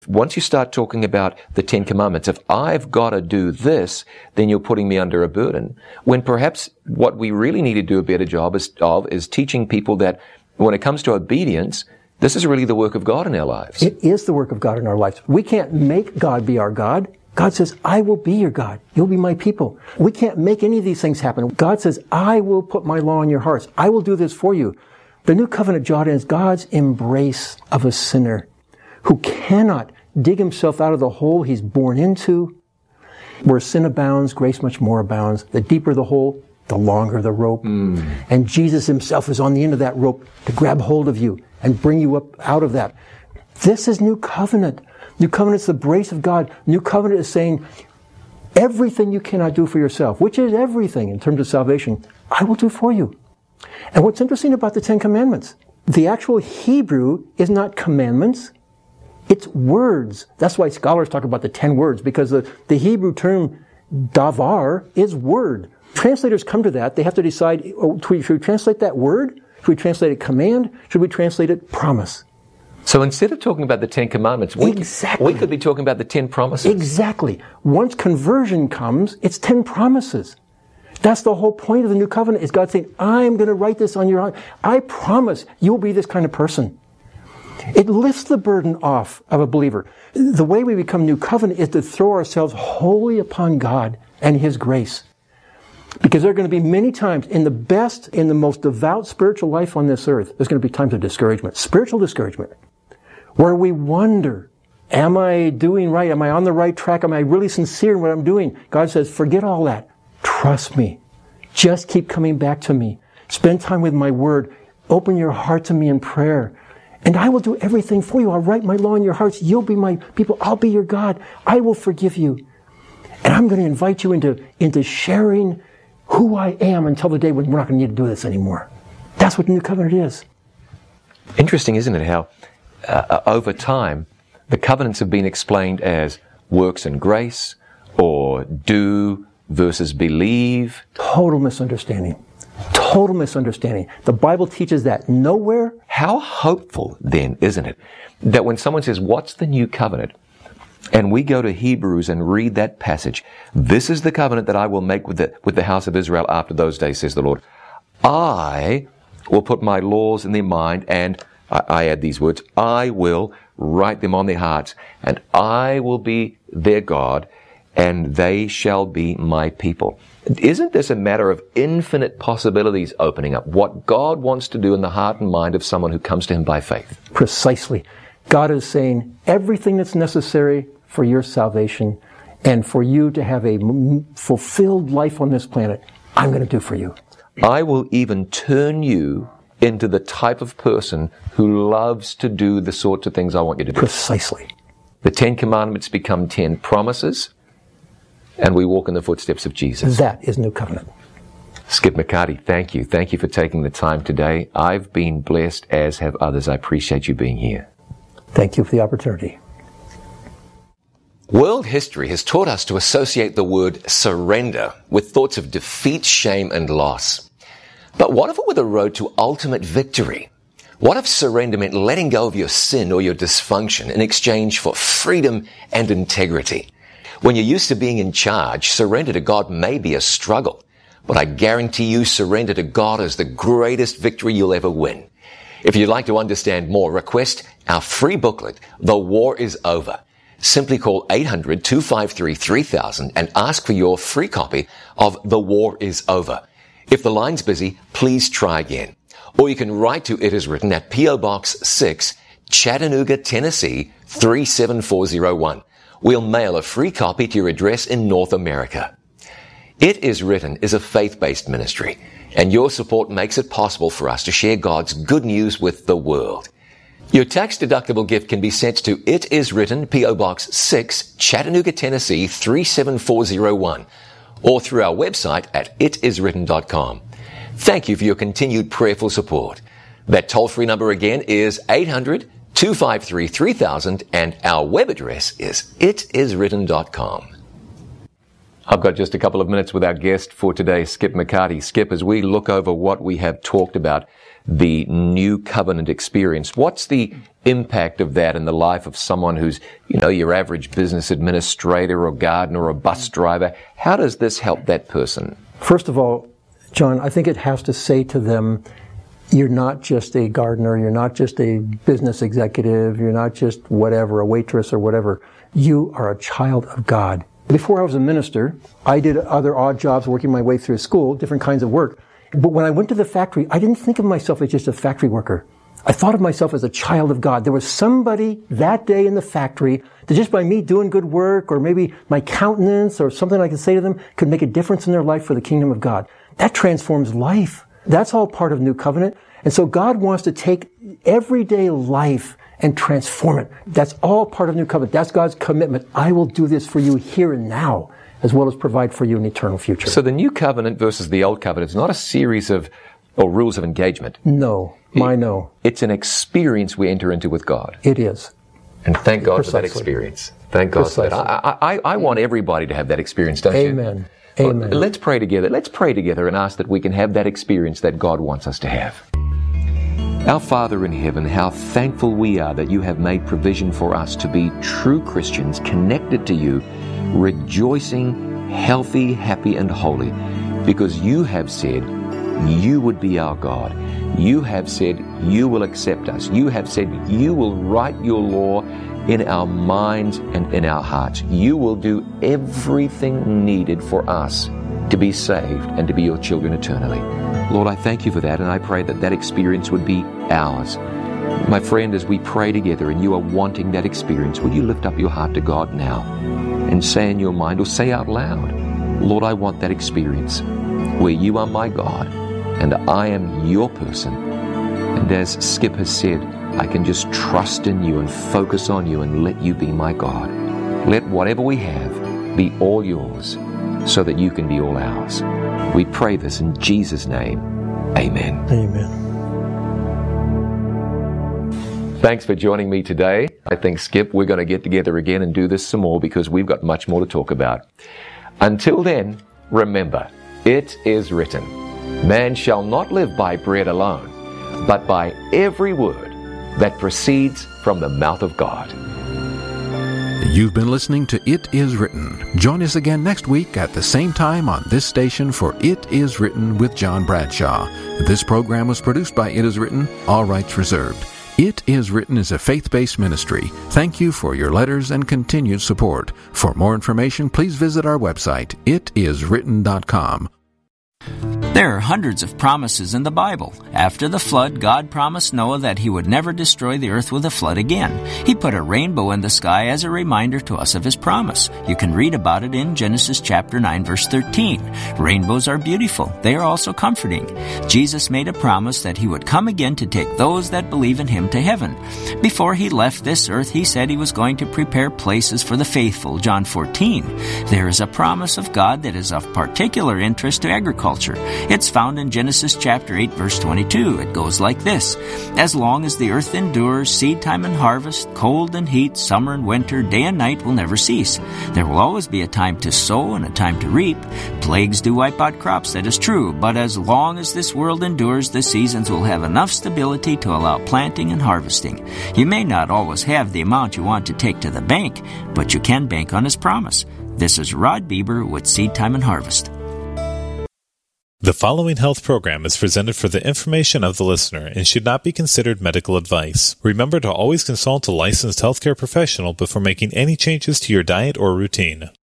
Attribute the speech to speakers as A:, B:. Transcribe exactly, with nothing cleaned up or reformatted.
A: Once you start talking about the Ten Commandments, if I've got to do this, then you're putting me under a burden. When perhaps what we really need to do a better job is, of is teaching people that when it comes to obedience, this is really the work of God in our lives.
B: It is the work of God in our lives. We can't make God be our God. God says, I will be your God. You'll be my people. We can't make any of these things happen. God says, I will put my law in your hearts. I will do this for you. The new covenant, Jordan, is God's embrace of a sinner who cannot dig himself out of the hole he's born into. Where sin abounds, grace much more abounds. The deeper the hole, the longer the rope. Mm. And Jesus himself is on the end of that rope to grab hold of you and bring you up out of that. This is new covenant. New covenant is the grace of God. New covenant is saying, everything you cannot do for yourself, which is everything in terms of salvation, I will do for you. And what's interesting about the Ten Commandments, the actual Hebrew is not commandments, it's words. That's why scholars talk about the ten words, because the, the Hebrew term davar is word. Translators come to that. They have to decide, oh, should we translate that word? Should we translate it command? Should we translate it promise?
A: So instead of talking about the Ten Commandments, we,
B: exactly.
A: we could be talking about the Ten Promises.
B: Exactly. Once conversion comes, it's ten promises. That's the whole point of the new covenant, is God saying, I'm going to write this on your heart. I promise you'll be this kind of person. It lifts the burden off of a believer. The way we become new covenant is to throw ourselves wholly upon God and His grace. Because there are going to be many times in the best, in the most devout spiritual life on this earth, there's going to be times of discouragement, spiritual discouragement, where we wonder, am I doing right? Am I on the right track? Am I really sincere in what I'm doing? God says, forget all that. Trust me. Just keep coming back to me. Spend time with my word. Open your heart to me in prayer. And I will do everything for you. I'll write my law in your hearts. You'll be my people. I'll be your God. I will forgive you. And I'm going to invite you into, into sharing who I am until the day when we're not going to need to do this anymore. That's what the new covenant is.
A: Interesting, isn't it, how uh, over time the covenants have been explained as works and grace, or do versus believe.
B: Total misunderstanding. Total misunderstanding. The Bible teaches that nowhere.
A: How hopeful then, isn't it, that when someone says, what's the new covenant? And we go to Hebrews and read that passage. This is the covenant that I will make with the, with the house of Israel after those days, says the Lord. I will put my laws in their mind, and I, I add these words, I will write them on their hearts, and I will be their God, and they shall be my people. Isn't this a matter of infinite possibilities opening up? What God wants to do in the heart and mind of someone who comes to Him by faith.
B: Precisely. God is saying everything that's necessary for your salvation and for you to have a fulfilled life on this planet, I'm going to do for you.
A: I will even turn you into the type of person who loves to do the sorts of things I want you to do.
B: Precisely.
A: The Ten Commandments become ten promises, and we walk in the footsteps of Jesus.
B: That is new covenant.
A: Skip McCarty, thank you. Thank you for taking the time today. I've been blessed, as have others. I appreciate you being here.
B: Thank you for the opportunity.
A: World history has taught us to associate the word surrender with thoughts of defeat, shame, and loss. But what if it were the road to ultimate victory? What if surrender meant letting go of your sin or your dysfunction in exchange for freedom and integrity? When you're used to being in charge, surrender to God may be a struggle, but I guarantee you surrender to God is the greatest victory you'll ever win. If you'd like to understand more, request our free booklet, The War is Over. Simply call eight hundred, two five three, three thousand and ask for your free copy of The War is Over. If the line's busy, please try again. Or you can write to It Is Written at P O Box six, Chattanooga, Tennessee, three seven four zero one. We'll mail a free copy to your address in North America. It Is Written is a faith-based ministry, and your support makes it possible for us to share God's good news with the world. Your tax-deductible gift can be sent to It Is Written, P O Box six, Chattanooga, Tennessee, three seven four zero one, or through our website at it is written dot com. Thank you for your continued prayerful support. That toll-free number again is eight hundred, two five three, three thousand, and our web address is it is written dot com. I've got just a couple of minutes with our guest for today, Skip McCarty. Skip, as we look over what we have talked about, the new covenant experience, what's the impact of that in the life of someone who's, you know, your average business administrator or gardener or bus driver? How does this help that person?
B: First of all, John, I think it has to say to them, you're not just a gardener, you're not just a business executive, you're not just whatever, a waitress or whatever. You are a child of God. Before I was a minister, I did other odd jobs working my way through school, different kinds of work. But when I went to the factory, I didn't think of myself as just a factory worker. I thought of myself as a child of God. There was somebody that day in the factory that just by me doing good work or maybe my countenance or something I could say to them could make a difference in their life for the kingdom of God. That transforms life. That's all part of New Covenant. And so God wants to take everyday life and transform it. That's all part of New Covenant. That's God's commitment. I will do this for you here and now, as well as provide for you an eternal future.
A: So the New Covenant versus the Old Covenant is not a series of or rules of engagement.
B: No, my no.
A: It's an experience we enter into with God.
B: It is.
A: And thank God
B: Precisely.
A: for that experience. Thank God
B: Precisely.
A: for that. I, I, I want everybody to have that experience, don't you?
B: Amen. Amen.
A: Well, let's pray together. Let's pray together and ask that we can have that experience that God wants us to have. Our Father in heaven, how thankful we are that you have made provision for us to be true Christians, connected to you, rejoicing, healthy, happy, and holy, because you have said you would be our God. You have said you will accept us. You have said you will write your law in our minds and in our hearts. You will do everything needed for us to be saved and to be your children eternally. Lord, I thank you for that, and I pray that that experience would be ours. My friend, as we pray together and you are wanting that experience, would you lift up your heart to God now and say in your mind or say out loud, Lord, I want that experience where you are my God and I am your person. And as Skip has said, I can just trust in you and focus on you and let you be my God. Let whatever we have be all yours so that you can be all ours. We pray this in Jesus' name. Amen.
B: Amen.
A: Thanks for joining me today. I think, Skip, we're going to get together again and do this some more because we've got much more to talk about. Until then, remember, it is written, man shall not live by bread alone, but by every word that proceeds from the mouth of God.
C: You've been listening to It Is Written. Join us again next week at the same time on this station for It Is Written with John Bradshaw. This program was produced by It Is Written, all rights reserved. It Is Written is a faith-based ministry. Thank you for your letters and continued support. For more information, please visit our website, it is written dot com.
D: There are hundreds of promises in the Bible. After the flood, God promised Noah that he would never destroy the earth with a flood again. He put a rainbow in the sky as a reminder to us of his promise. You can read about it in Genesis chapter nine, verse thirteen. Rainbows are beautiful. They are also comforting. Jesus made a promise that he would come again to take those that believe in him to heaven. Before he left this earth, he said he was going to prepare places for the faithful, John fourteen. There is a promise of God that is of particular interest to agriculture. It's found in Genesis chapter eight, verse twenty-two. It goes like this: as long as the earth endures, seed time and harvest, cold and heat, summer and winter, day and night will never cease. There will always be a time to sow and a time to reap. Plagues do wipe out crops, that is true, but as long as this world endures, the seasons will have enough stability to allow planting and harvesting. You may not always have the amount you want to take to the bank, but you can bank on his promise. This is Rod Bieber with Seed Time and Harvest.
E: The following health program is presented for the information of the listener and should not be considered medical advice. Remember to always consult a licensed healthcare professional before making any changes to your diet or routine.